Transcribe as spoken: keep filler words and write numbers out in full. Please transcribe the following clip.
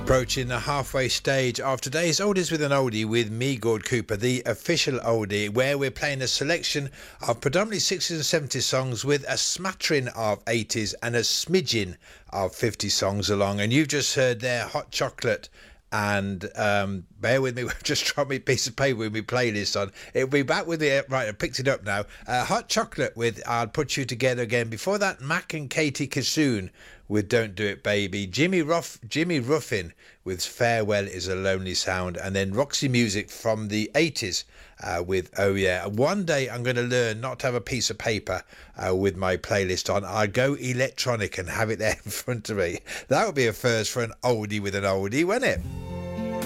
Approaching the halfway stage of today's Oldies with an Oldie with me, Gord Cooper, the official oldie, where we're playing a selection of predominantly sixties and seventies songs with a smattering of eighties and a smidgen of fifty songs along. And you've just heard there Hot Chocolate. And um, bear with me, we've just dropped me a piece of paper with my playlist on. It'll be back with it. Right, I picked it up now. Uh, Hot Chocolate with I'll Put You Together Again. Before that, Mac and Katie Kissoon with Don't Do It Baby. Jimmy Ruff, Jimmy Ruffin with Farewell Is a Lonely Sound. And then Roxy Music from the eighties uh, with Oh Yeah. One day I'm going to learn not to have a piece of paper uh, with my playlist on. I'll go electronic and have it there in front of me. That would be a first for an oldie with an oldie, wouldn't it?